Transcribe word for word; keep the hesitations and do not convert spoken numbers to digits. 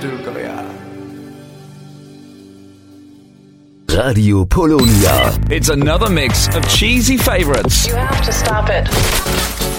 Südkorea. Radio Polonia. It's another mix of cheesy favorites. You have to stop it.